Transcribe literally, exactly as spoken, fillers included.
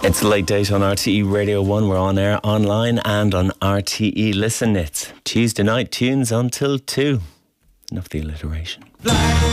It's Late Date on R T E Radio one. We're on air, online and on R T E Listen. It's Tuesday night tunes until two. Enough the alliteration.